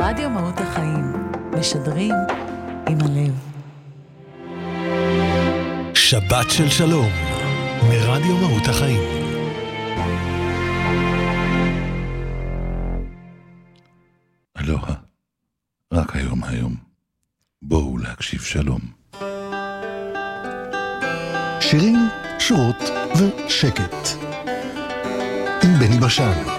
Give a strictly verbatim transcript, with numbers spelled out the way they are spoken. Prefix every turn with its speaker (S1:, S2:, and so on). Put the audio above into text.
S1: רדיו מהות החיים, משדרים עם הלב.
S2: שבת של שלום, מרדיו מהות החיים.
S3: אלוהה, רק היום היום. בואו להקשיב שלום.
S4: שירים, שורות ושקט. עם בני בשן.